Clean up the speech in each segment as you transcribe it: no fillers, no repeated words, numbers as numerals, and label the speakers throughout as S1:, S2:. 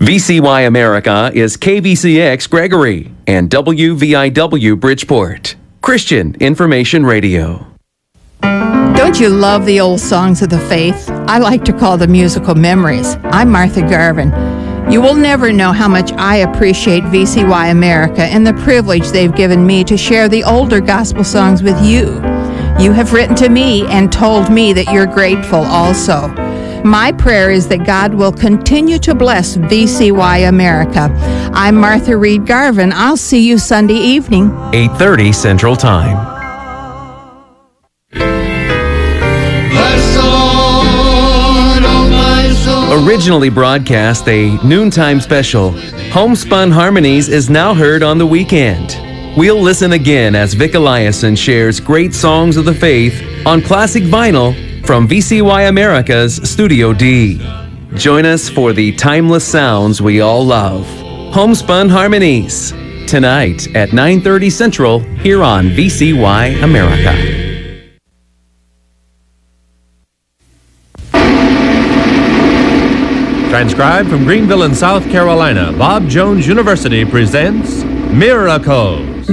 S1: VCY America is KVCX Gregory and WVIW Bridgeport. Christian Information Radio.
S2: Don't you love the old songs of the faith? I like to call them musical memories. I'm Martha Garvin. You will never know how much I appreciate VCY America and the privilege they've given me to share the older gospel songs with you. You have written to me and told me that you're grateful also. My prayer is that God will continue to bless VCY America. I'm Martha Reed Garvin. I'll see you Sunday evening.
S1: 8:30 Central Time. Originally broadcast a noontime special, Homespun Harmonies is now heard on the weekend. We'll listen again as Vic Eliason shares great songs of the faith on classic vinyl from VCY America's Studio D. Join us for the timeless sounds we all love. Homespun Harmonies, tonight at 9:30 Central here on VCY America.
S3: Transcribed from Greenville in South Carolina, Bob Jones University presents Miracles.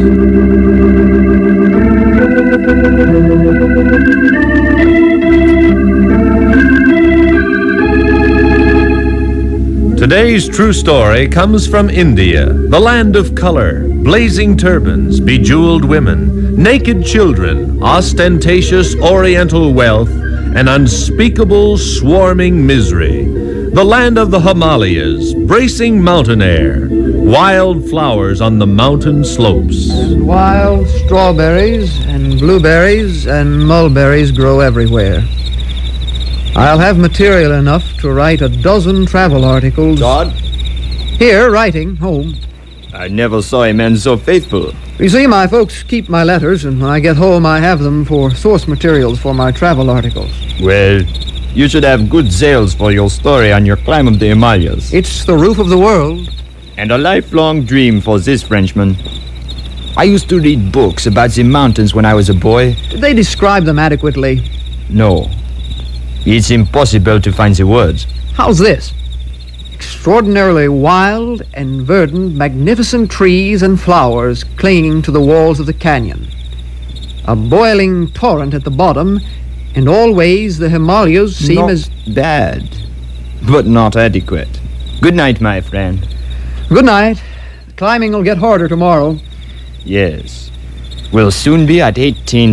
S3: Today's true story comes from India, the land of color, blazing turbans, bejeweled women, naked children, ostentatious oriental wealth, and unspeakable swarming misery. The land of the Himalayas, bracing mountain air, wild flowers on the mountain slopes.
S4: And wild strawberries and blueberries and mulberries grow everywhere. I'll have material enough to write 12 travel articles.
S5: God?
S4: Here, writing, home.
S5: I never saw a man so faithful.
S4: You see, my folks keep my letters, and when I get home, I have them for source materials for my travel articles.
S5: Well, you should have good sales for your story on your climb of the Himalayas.
S4: It's the roof of the world.
S5: And a lifelong dream for this Frenchman. I used to read books about the mountains when I was a boy.
S4: Did they describe them adequately?
S5: No. It's impossible to find the words.
S4: How's this? Extraordinarily wild and verdant, magnificent trees and flowers clinging to the walls of the canyon. A boiling torrent at the bottom, and always the Himalayas seem
S5: Not
S4: as...
S5: bad, but not adequate. Good night, my friend.
S4: Good night. Climbing will get harder tomorrow.
S5: Yes. We'll soon be at 18